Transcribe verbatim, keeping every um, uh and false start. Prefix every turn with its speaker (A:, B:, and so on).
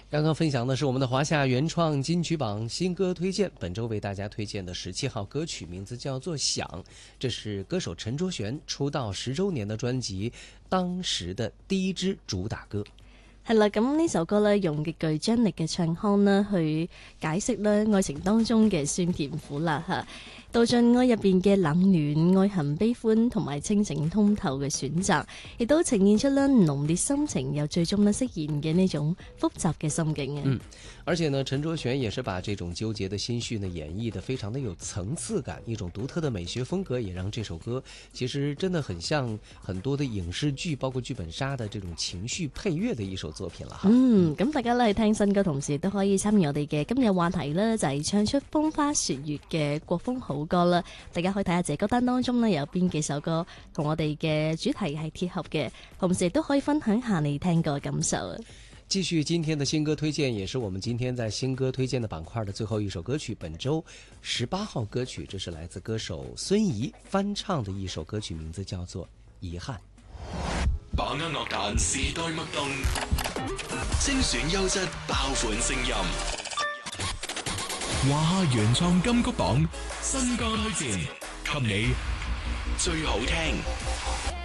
A: 刚刚分享的是我们的华夏原创金曲榜新歌推荐，本周为大家推荐的十七号歌曲名字叫做《想》，这是歌手陈卓璇出道十周年的專輯當時的第一支主打歌。
B: 係啦，咁呢首歌咧用極具張力嘅唱腔啦，去解釋咧愛情當中嘅酸甜苦辣嚇，道盡愛入邊嘅冷暖、愛恨悲歡同埋清醒通透嘅選擇，亦都呈現出咧濃烈心情又最終咧釋然嘅呢種複雜嘅心境啊。
A: 嗯，而且呢，陳卓璇也是把這種糾結的心緒呢演繹得非常的有層次感，一種獨特的美學風格，也讓這首歌其實真的很像很多的影視劇，包括劇本殺的這種情緒配樂的一首作品啦。
B: 嗯，咁大家咧聽新歌同時亦都可以參與我哋嘅今日話題啦，就係、是、唱出風花雪月嘅國風好歌啦。大家可以睇下這歌單當中呢有邊幾首歌同我哋嘅主題係貼合嘅，同時亦都可以分享下你聽過嘅感受啊。
A: 繼續今天的新歌推薦，也是我們今天在新歌推薦的板塊的最後一首歌曲，本周十八號歌曲，這是來自歌手孫怡翻唱的一首歌曲，名字叫做《遺憾》。
C: 把握樂壇時代脈動，精選優質爆款聲音。華夏原創金曲榜新歌推薦，給你最好聽。